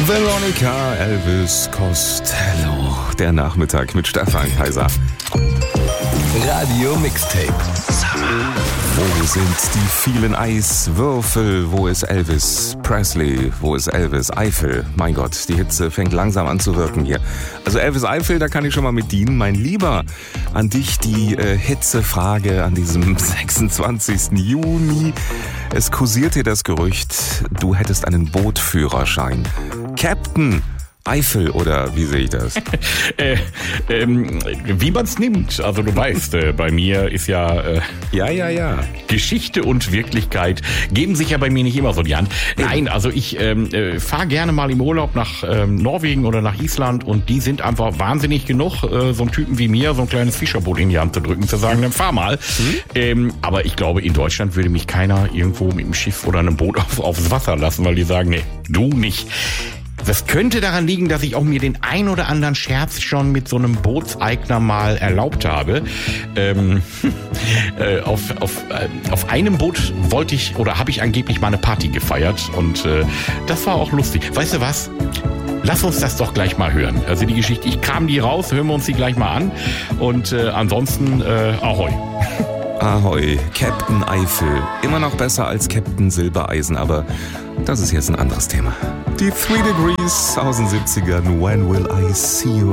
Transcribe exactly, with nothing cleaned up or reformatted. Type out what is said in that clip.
Veronica, Elvis Costello. Der Nachmittag mit Stefan Kaiser. Radio Mixtape. Summer. Wo sind die vielen Eiswürfel? Wo ist Elvis Presley? Wo ist Elvis Eifel? Mein Gott, die Hitze fängt langsam an zu wirken hier. Also Elvis Eifel, da kann ich schon mal mit dienen. Mein Lieber, an dich die äh, Hitzefrage an diesem sechsundzwanzigsten Juni. Es kursiert hier das Gerücht, du hättest einen Bootführerschein. Captain Eifel, oder wie sehe ich das? äh, ähm, wie man's nimmt. Also du weißt, äh, bei mir ist ja, äh, ja, ja, ja. Geschichte und Wirklichkeit geben sich ja bei mir nicht immer so die Hand. Nein, also ich ähm, äh, fahre gerne mal im Urlaub nach ähm, Norwegen oder nach Island und die sind einfach wahnsinnig genug, äh, so einen Typen wie mir so ein kleines Fischerboot in die Hand zu drücken, zu sagen, dann fahr mal. Mhm. Ähm, aber ich glaube, in Deutschland würde mich keiner irgendwo mit einem Schiff oder einem Boot auf, aufs Wasser lassen, weil die sagen, nee, du nicht. Das könnte daran liegen, dass ich auch mir den ein oder anderen Scherz schon mit so einem Bootseigner mal erlaubt habe. Ähm, äh, auf, auf, äh, auf einem Boot wollte ich oder habe ich angeblich mal eine Party gefeiert und äh, das war auch lustig. Weißt du was? Lass uns das doch gleich mal hören. Also die Geschichte, ich kram die raus, hören wir uns die gleich mal an und äh, ansonsten äh, Ahoi. Ahoi, Captain Eifel. Immer noch besser als Captain Silbereisen, aber das ist jetzt ein anderes Thema. Die Three Degrees aus den siebzigern, When Will I See You